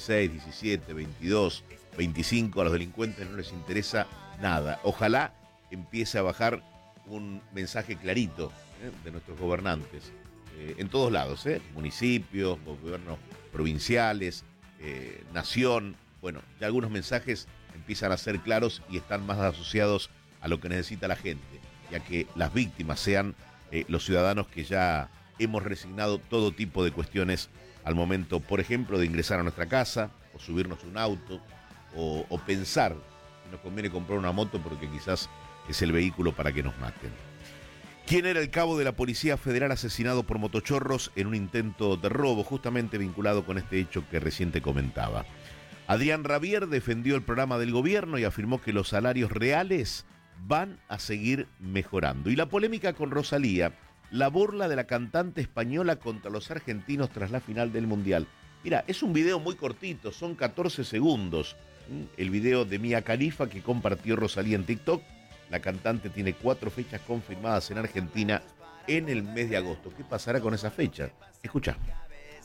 16, 17, 22, 25, a los delincuentes no les interesa nada. Ojalá empiece a bajar un mensaje clarito de nuestros gobernantes, en todos lados, municipios, gobiernos provinciales, nación. Bueno, ya algunos mensajes empiezan a ser claros y están más asociados a lo que necesita la gente, ya que las víctimas sean los ciudadanos que ya hemos resignado todo tipo de cuestiones al momento, por ejemplo, de ingresar a nuestra casa, o subirnos a un auto, o pensar que nos conviene comprar una moto porque quizás es el vehículo para que nos maten. ¿Quién era el cabo de la Policía Federal asesinado por motochorros en un intento de robo, justamente vinculado con este hecho que recién te comentaba? Adrián Rabier defendió el programa del gobierno y afirmó que los salarios reales van a seguir mejorando. Y la polémica con Rosalía, la burla de la cantante española contra los argentinos tras la final del Mundial. Mira, es un video muy cortito, son 14 segundos. El video de Mia Khalifa que compartió Rosalía en TikTok. La cantante tiene 4 fechas confirmadas en Argentina en el mes de agosto. ¿Qué pasará con esa fecha? Escuchá.